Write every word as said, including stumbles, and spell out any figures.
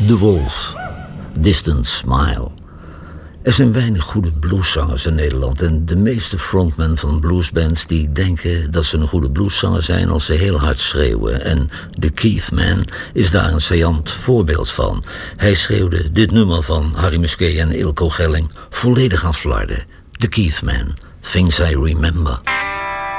The Wolf, Distant Smile. Er zijn weinig goede blueszangers in Nederland en de meeste frontmen van bluesbands die denken dat ze een goede blueszanger zijn als ze heel hard schreeuwen. En The Keith Man is daar een saillant voorbeeld van. Hij schreeuwde dit nummer van Harry Musquet en Ilko Gelling volledig aan flarden. The Keith Man, Things I Remember.